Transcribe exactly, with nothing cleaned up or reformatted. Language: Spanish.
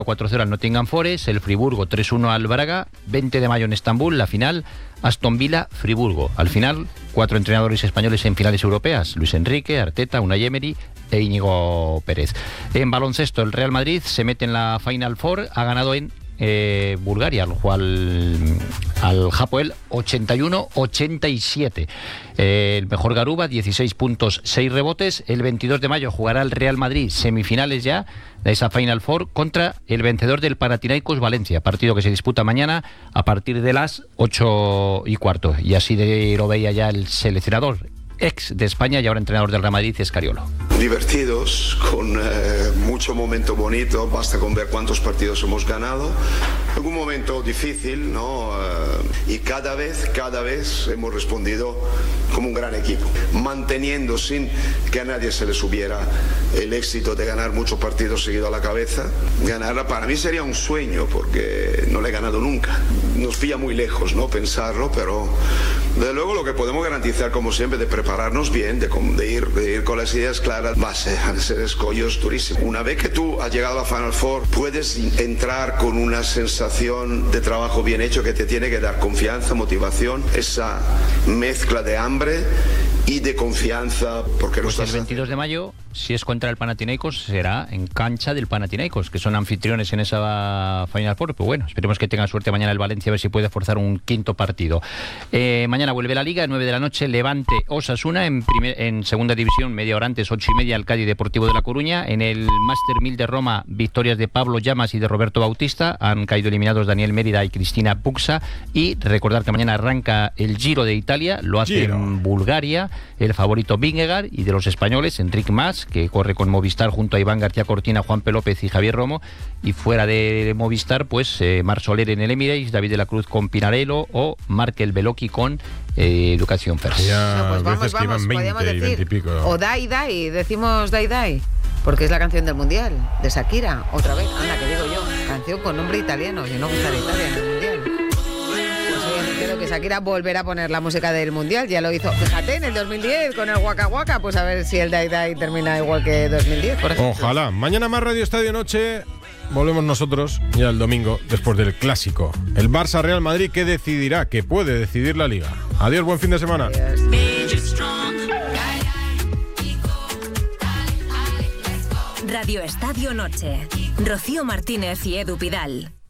cuatro cero al Nottingham Forest, el Friburgo tres uno al Braga, veinte de mayo en Estambul, la final, Aston Villa, Friburgo. Al final, cuatro entrenadores españoles en finales europeas, Luis Enrique, Arteta, Unai Emery e Íñigo Pérez. En baloncesto, el Real Madrid se mete en la Final Four, ha ganado en eh, Bulgaria, al cual al Hapoel ochenta y uno ochenta y siete. Eh, el mejor Garuba, dieciséis puntos, seis rebotes. El veintidós de mayo jugará el Real Madrid, semifinales ya de esa Final Four, contra el vencedor del Panathinaikos Valencia, partido que se disputa mañana a partir de las ocho y cuarto. Y así de, lo veía ya el seleccionador ex de España y ahora entrenador del Real Madrid, Escariolo. Divertidos, con eh, mucho momento bonito, basta con ver cuántos partidos hemos ganado. Algún momento difícil, ¿no? Eh, y cada vez, cada vez hemos respondido como un gran equipo, manteniendo sin que a nadie se le subiera el éxito de ganar muchos partidos seguidos a la cabeza. Ganarla para mí sería un sueño, porque no le he ganado nunca. Nos pilla muy lejos, ¿no? Pensarlo, pero de luego lo que podemos garantizar, como siempre, de prepararnos bien, de, de, ir, de ir con las ideas claras, va a ser, van a ser escollos durísimos. Una vez que tú has llegado a la Final Four, puedes entrar con una sensación de trabajo bien hecho que te tiene que dar confianza, motivación, esa mezcla de hambre y de confianza, porque pues el veintidós de mayo, si es contra el Panathinaikos, será en cancha del Panathinaikos, que son anfitriones en esa Final Four. Pero bueno, esperemos que tenga suerte mañana el Valencia, a ver si puede forzar un quinto partido. Eh, mañana vuelve la Liga, nueve de la noche, Levante Osasuna, en, primer, en segunda división, media hora antes, ocho y media, el Cádiz Deportivo de La Coruña. En el Master mil de Roma, victorias de Pablo Llamas y de Roberto Bautista. Han caído eliminados Daniel Mérida y Cristina Puxa. Y recordar que mañana arranca el Giro de Italia, lo hace Giro. en Bulgaria, el favorito Vingegaard, y de los españoles, Enric Mas, que corre con Movistar junto a Iván García Cortina, Juan P. López y Javier Romo. Y fuera de Movistar, pues eh, Marc Soler en el Emirates, David de la Cruz con Pinarello o Markel Beloki con eh, Educación First. Ya, no, pues vamos, vamos, podríamos decir, o Dai Dai, decimos Dai Dai, porque es la canción del Mundial, de Shakira, otra vez, anda, que digo yo, canción con nombre italiano, si no gusta de Italia en el Mundial. Creo que Shakira volverá a poner la música del Mundial, ya lo hizo, fíjate, en el dos mil diez con el Waka Waka, pues a ver si el Dai Dai termina igual que dos mil diez, por ejemplo. Ojalá. Mañana más Radio Estadio Noche, volvemos nosotros ya el domingo, después del clásico. El Barça Real Madrid, que decidirá, que puede decidir la Liga. Adiós, buen fin de semana. Adiós. Radio Estadio Noche. Rocío Martínez y Edu Pidal.